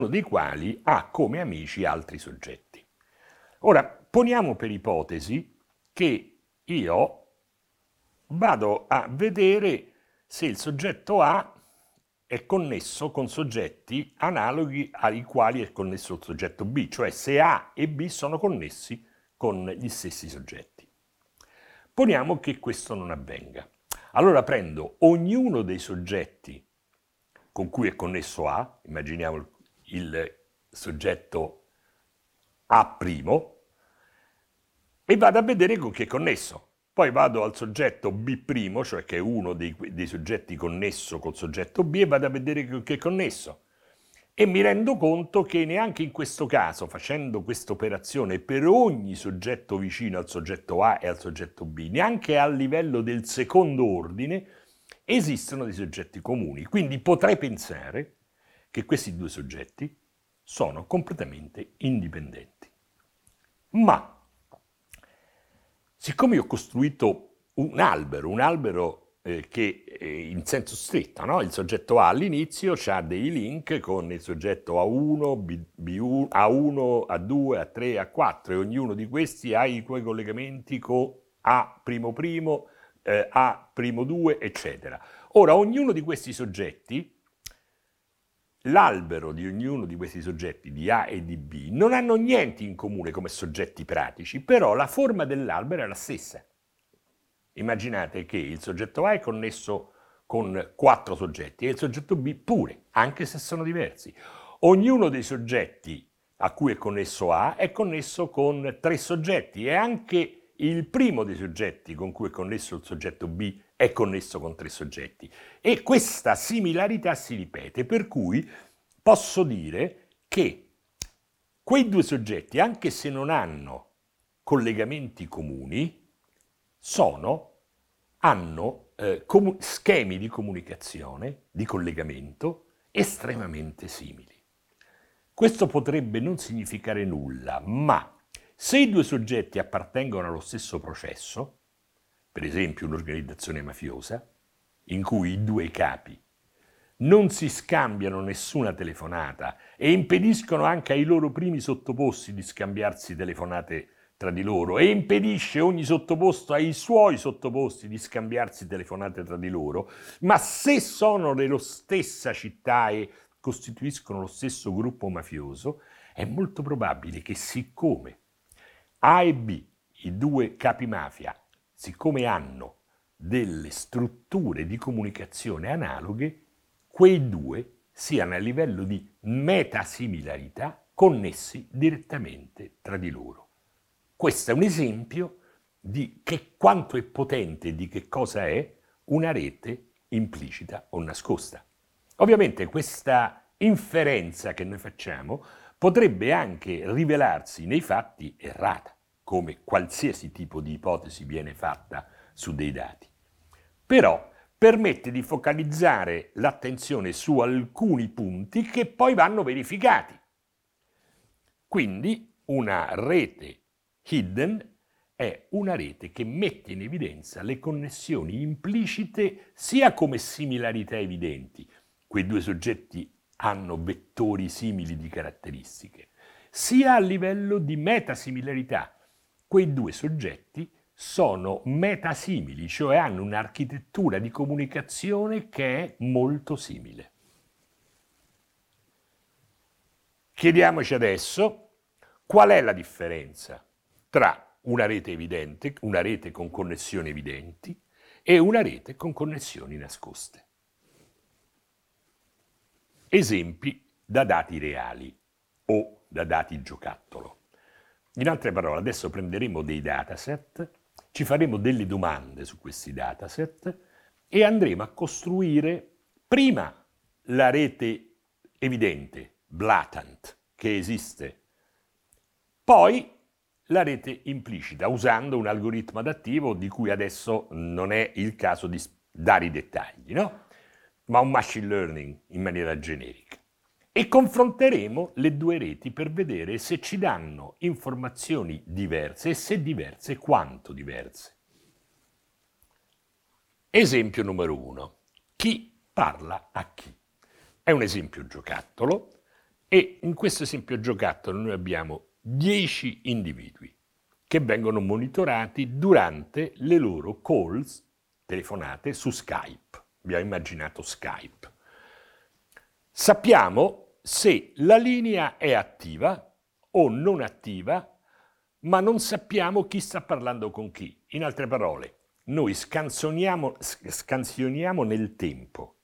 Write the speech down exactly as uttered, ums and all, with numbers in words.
dei quali ha come amici altri soggetti. Ora, poniamo per ipotesi che io vado a vedere se il soggetto A è connesso con soggetti analoghi ai quali è connesso il soggetto B, cioè se A e B sono connessi con gli stessi soggetti. Poniamo che questo non avvenga. Allora prendo ognuno dei soggetti con cui è connesso A, immaginiamo il soggetto A', e vado a vedere con chi è connesso. Poi vado al soggetto B', cioè che è uno dei, dei soggetti connesso col soggetto B, e vado a vedere con chi è connesso. E mi rendo conto che neanche in questo caso, facendo questa operazione per ogni soggetto vicino al soggetto A e al soggetto B, neanche a livello del secondo ordine, esistono dei soggetti comuni. Quindi potrei pensare che questi due soggetti sono completamente indipendenti. Ma siccome io ho costruito un albero, un albero eh, che eh, in senso stretto, no? Il soggetto A all'inizio ha dei link con il soggetto A uno, B, B1, A uno, A due, A tre, A quattro, e ognuno di questi ha i tuoi collegamenti con A', eh, A' due, eccetera. Ora, ognuno di questi soggetti, l'albero di ognuno di questi soggetti, di A e di B, non hanno niente in comune come soggetti pratici, però la forma dell'albero è la stessa. Immaginate che il soggetto A è connesso con quattro soggetti e il soggetto B pure, anche se sono diversi. Ognuno dei soggetti a cui è connesso A è connesso con tre soggetti, e anche il primo dei soggetti con cui è connesso il soggetto B è connesso con tre soggetti. E questa similarità si ripete, per cui posso dire che quei due soggetti, anche se non hanno collegamenti comuni, sono, hanno eh, com- schemi di comunicazione, di collegamento estremamente simili. Questo potrebbe non significare nulla, ma se i due soggetti appartengono allo stesso processo, per esempio un'organizzazione mafiosa, in cui i due capi non si scambiano nessuna telefonata e impediscono anche ai loro primi sottoposti di scambiarsi telefonate tra di loro, e impedisce ogni sottoposto ai suoi sottoposti di scambiarsi telefonate tra di loro, ma se sono nello stessa città e costituiscono lo stesso gruppo mafioso, è molto probabile che, siccome A e B, i due capi mafia, siccome hanno delle strutture di comunicazione analoghe, quei due siano a livello di metasimilarità connessi direttamente tra di loro. Questo è un esempio di che quanto è potente e di che cosa è una rete implicita o nascosta. Ovviamente questa inferenza che noi facciamo potrebbe anche rivelarsi nei fatti errata, come qualsiasi tipo di ipotesi viene fatta su dei dati. Però permette di focalizzare l'attenzione su alcuni punti che poi vanno verificati. Quindi una rete hidden è una rete che mette in evidenza le connessioni implicite sia come similarità evidenti, quei due soggetti hanno vettori simili di caratteristiche, sia a livello di metasimilarità, quei due soggetti sono metasimili, cioè hanno un'architettura di comunicazione che è molto simile. Chiediamoci adesso qual è la differenza tra una rete evidente, una rete con connessioni evidenti, e una rete con connessioni nascoste. Esempi da dati reali o da dati giocattolo. In altre parole, adesso prenderemo dei dataset, ci faremo delle domande su questi dataset e andremo a costruire prima la rete evidente, blatant, che esiste, poi la rete implicita, usando un algoritmo adattivo di cui adesso non è il caso di dare i dettagli, no? Ma un machine learning in maniera generica. E confronteremo le due reti per vedere se ci danno informazioni diverse, e se diverse, quanto diverse. Esempio numero uno. Chi parla a chi? È un esempio giocattolo E in questo esempio giocattolo noi abbiamo dieci individui che vengono monitorati durante le loro calls, telefonate su Skype. Abbiamo immaginato Skype. Sappiamo se la linea è attiva o non attiva, ma non sappiamo chi sta parlando con chi. In altre parole, noi scansioniamo, scansioniamo nel tempo